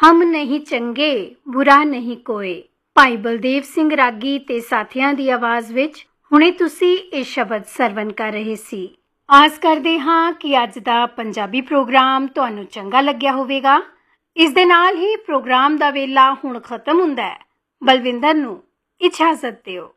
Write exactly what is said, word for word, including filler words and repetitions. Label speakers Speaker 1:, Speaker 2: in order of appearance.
Speaker 1: हम नहीं चंगे बुरा नहीं कोई। भाई बलदेव सिंह रागी ते साथियां दी आवाज़ विच हुणे तुसी इह शब्द सरवण कर रहे सी। आस करदे हां कि अज दा पंजाबी प्रोग्राम तुहानूं चंगा लग्गिया होवेगा। इस दे नाल ही प्रोग्राम दा वेला हुण खत्म हुंदा है। बलविंदर नूं इजाज़त दिओ।